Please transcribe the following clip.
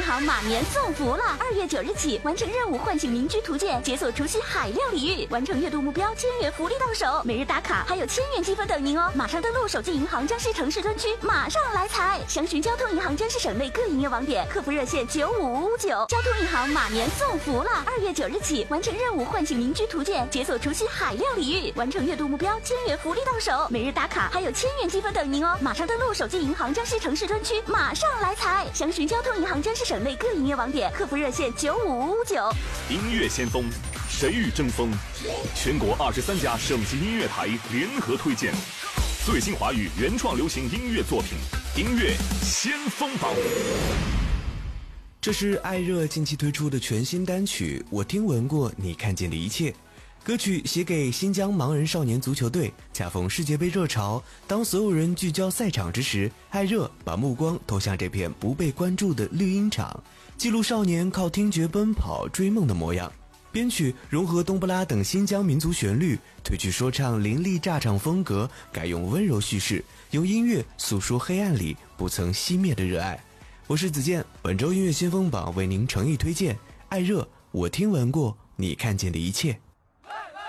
行马年送福了！2月9日起，完成任务唤醒民居图鉴，解锁除夕海量礼遇，完成月度目标1000元福利到手，每日打卡还有1000元积分等您哦！马上登录手机银行江西城市专区，马上来财！详询交通银行江西省内各营业网点，客服热线95559。交通银行马年送福了！2月9日起，完成任务唤醒民居图鉴，解锁除夕海量礼遇，完成月度目标1000元福利到手，每日打卡还有1000元积分等您哦！马上登录手机银行江西城市专区，马上来财！详询交通银行江西省内各营业网点，客服热线95559。 音乐先锋，谁与争锋？全国23家省级音乐台联合推荐最新华语原创流行音乐作品，音乐先锋榜。 这是艾热近期推出的全新单曲《我听闻过你看见的一切》。歌曲写给新疆盲人少年足球队，恰逢世界杯热潮，当所有人聚焦赛场之时，艾热把目光投向这片不被关注的绿茵场，记录少年靠听觉奔跑追梦的模样。编曲融合冬不拉等新疆民族旋律，褪去说唱凌厉炸场风格，改用温柔叙事，用音乐诉说黑暗里不曾熄灭的热爱。我是子健，本周音乐先锋榜为您诚意推荐艾热《我听闻过你看见的一切》。